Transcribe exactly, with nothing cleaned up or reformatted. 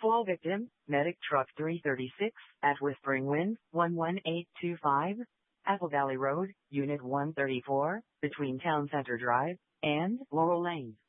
Fall victim, Medic Truck three thirty-six, at Whispering Wind, one one eight two five, Apple Valley Road, Unit one thirty-four, between Town Center Drive and Laurel Lane.